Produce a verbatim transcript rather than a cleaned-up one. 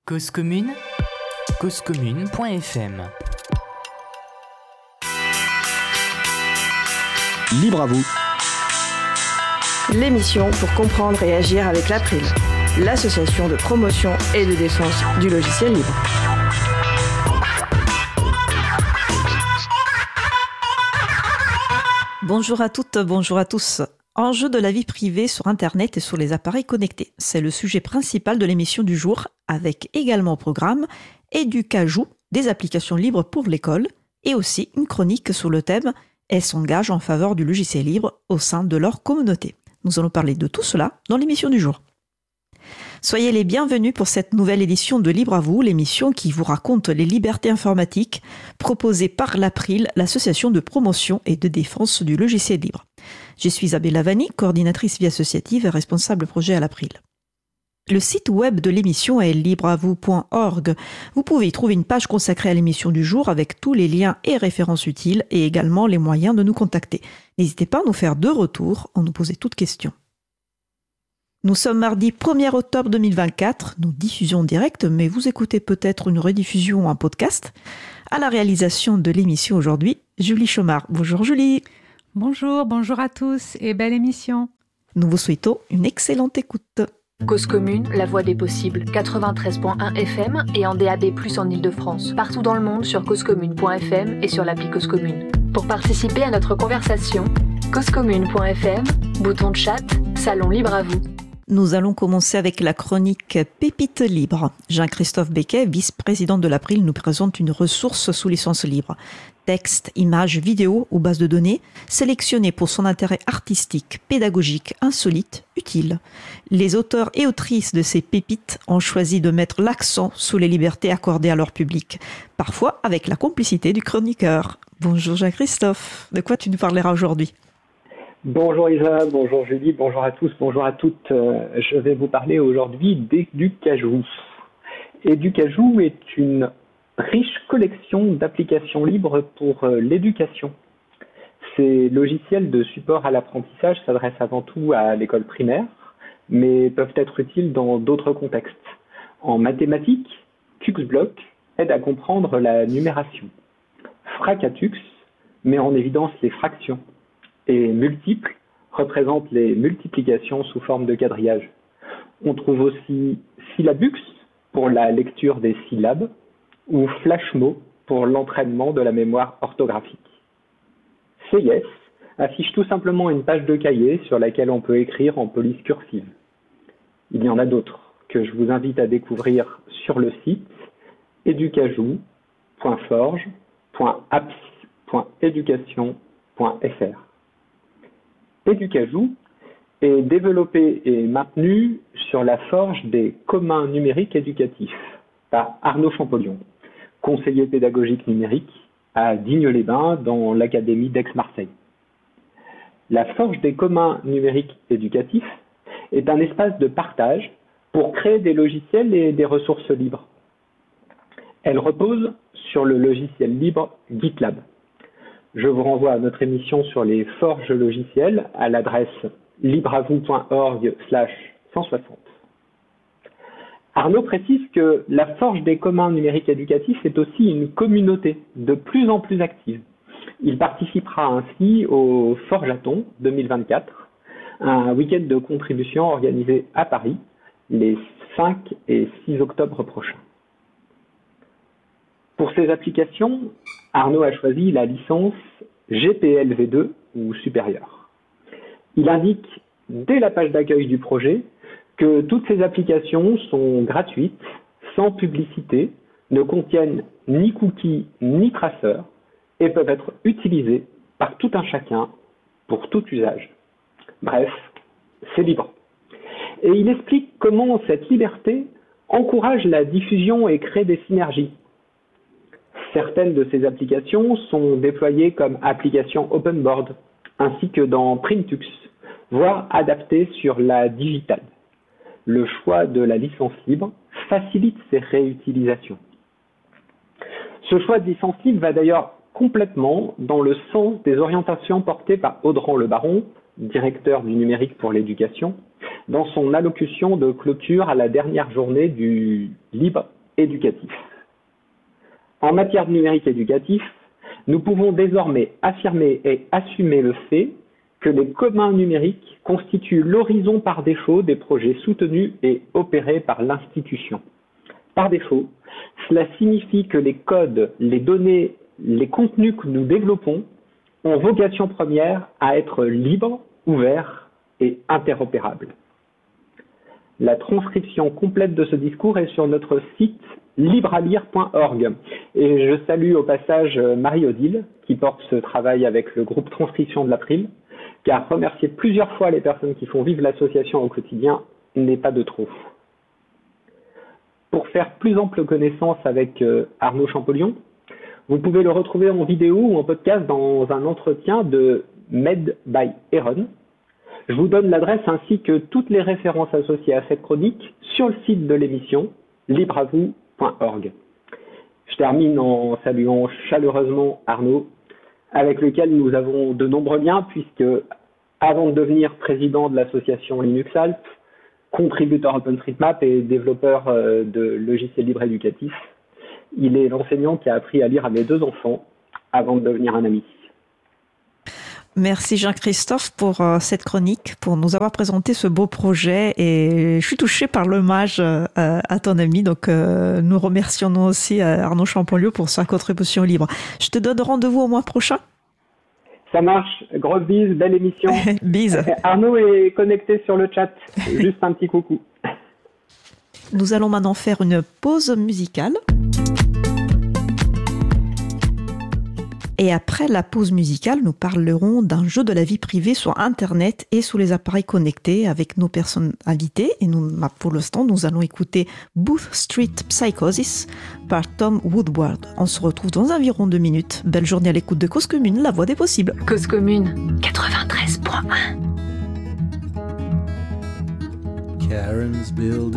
Cause commune, cause commune point f m. Libre à vous. L'émission pour comprendre et agir avec l'April, l'association de promotion et de défense du logiciel libre. Bonjour à toutes, bonjour à tous. Enjeux de la vie privée sur Internet et sur les appareils connectés. C'est le sujet principal de l'émission du jour, avec également au programme Educajou, des applications libres pour l'école, et aussi une chronique sur le thème « Elles s'engagent en faveur du logiciel libre au sein de leur communauté ». Nous allons parler de tout cela dans l'émission du jour. Soyez les bienvenus pour cette nouvelle édition de Libre à vous, l'émission qui vous raconte les libertés informatiques proposées par l'April, l'association de promotion et de défense du logiciel libre. Je suis Isabelle Lavani, coordinatrice vie associative et responsable projet à l'April. Le site web de l'émission est libre à vous point org. Vous pouvez y trouver une page consacrée à l'émission du jour avec tous les liens et références utiles et également les moyens de nous contacter. N'hésitez pas à nous faire deux retours en nous posant toutes questions. Nous sommes mardi premier octobre deux mille vingt-quatre, nous diffusions en direct, mais vous écoutez peut-être une rediffusion ou un podcast. À la réalisation de l'émission aujourd'hui, Julie Chomard. Bonjour Julie. Bonjour, bonjour à tous et belle émission. Nous vous souhaitons une excellente écoute. Cause commune, la voix des possibles, quatre-vingt-treize virgule un F M et en D A B plus, en Ile-de-France. Partout dans le monde sur cause commune point f m et sur l'appli Cause Commune. Pour participer à notre conversation, cause commune point f m, bouton de chat, salon libre à vous. Nous allons commencer avec la chronique Pépites libres. Jean-Christophe Becquet, vice-président de l'April, nous présente une ressource sous licence libre. Textes, images, vidéos ou bases de données, sélectionnées pour son intérêt artistique, pédagogique, insolite, utile. Les auteurs et autrices de ces pépites ont choisi de mettre l'accent sur les libertés accordées à leur public, parfois avec la complicité du chroniqueur. Bonjour Jean-Christophe, de quoi tu nous parleras aujourd'hui ? Bonjour Isa, bonjour Julie, bonjour à tous, bonjour à toutes. Euh, je vais vous parler aujourd'hui d'Educajou. Educajou est une riche collection d'applications libres pour euh, l'éducation. Ces logiciels de support à l'apprentissage s'adressent avant tout à l'école primaire, mais peuvent être utiles dans d'autres contextes. En mathématiques, TuxBlock aide à comprendre la numération. Fracatux met en évidence les fractions. Et multiples représentent les multiplications sous forme de quadrillage. On trouve aussi Syllabux pour la lecture des syllabes ou Flashmo pour l'entraînement de la mémoire orthographique. C I S affiche tout simplement une page de cahier sur laquelle on peut écrire en police cursive. Il y en a d'autres que je vous invite à découvrir sur le site educajou point forge point apps point education point f r. Educajou est développé et maintenu sur la forge des communs numériques éducatifs par Arnaud Champollion, conseiller pédagogique numérique à Digne-les-Bains dans l'Académie d'Aix-Marseille. La forge des communs numériques éducatifs est un espace de partage pour créer des logiciels et des ressources libres. Elle repose sur le logiciel libre GitLab. Je vous renvoie à notre émission sur les forges logicielles à l'adresse libre à vous point org slash cent soixante. Arnaud précise que la forge des communs numériques éducatifs est aussi une communauté de plus en plus active. Il participera ainsi au Forgeathon deux mille vingt-quatre, un week-end de contribution organisé à Paris les cinq et six octobre prochains. Pour ces applications, Arnaud a choisi la licence G P L v deux ou supérieure. Il indique dès la page d'accueil du projet que toutes ces applications sont gratuites, sans publicité, ne contiennent ni cookies ni traceurs et peuvent être utilisées par tout un chacun pour tout usage. Bref, c'est libre. Et il explique comment cette liberté encourage la diffusion et crée des synergies. Certaines de ces applications sont déployées comme applications open board, ainsi que dans Printux, voire adaptées sur la digitale. Le choix de la licence libre facilite ces réutilisations. Ce choix de licence libre va d'ailleurs complètement dans le sens des orientations portées par Audran Le Baron directeur du numérique pour l'éducation, dans son allocution de clôture à la dernière journée du Libre éducatif. En matière de numérique éducatif, nous pouvons désormais affirmer et assumer le fait que les communs numériques constituent l'horizon par défaut des projets soutenus et opérés par l'institution. Par défaut, cela signifie que les codes, les données, les contenus que nous développons ont vocation première à être libres, ouverts et interopérables. La transcription complète de ce discours est sur notre site libre à lire point org. Et je salue au passage Marie-Odile, qui porte ce travail avec le groupe Transcription de l'April, car remercier plusieurs fois les personnes qui font vivre l'association au quotidien n'est pas de trop. Pour faire plus ample connaissance avec Arnaud Champollion, vous pouvez le retrouver en vidéo ou en podcast dans un entretien de Med by Aaron. Je vous donne l'adresse ainsi que toutes les références associées à cette chronique sur le site de l'émission libre à vous point org. Je termine en saluant chaleureusement Arnaud, avec lequel nous avons de nombreux liens, puisque avant de devenir président de l'association Linux Alp, contributeur OpenStreetMap et développeur de logiciels libres éducatifs, il est l'enseignant qui a appris à lire à mes deux enfants avant de devenir un ami. Merci Jean-Christophe pour euh, cette chronique, pour nous avoir présenté ce beau projet, et je suis touchée par l'hommage euh, à ton ami, donc euh, nous remercions nous aussi euh, Arnaud Champollion pour sa contribution au livre. Je te donne rendez-vous au mois prochain. Ça marche, grosse bise, belle émission. Bise. Arnaud est connecté sur le chat, juste un petit coucou. Nous allons maintenant faire une pause musicale. Et après la pause musicale, nous parlerons d'un jeu de la vie privée sur Internet et sous les appareils connectés avec nos personnes invitées. Et nous, pour l'instant, nous allons écouter Booth Street Psychosis par Tom Woodward. On se retrouve dans environ deux minutes. Belle journée à l'écoute de Cause Commune, la voix des possibles. Cause Commune, quatre-vingt-treize point un. Karen's building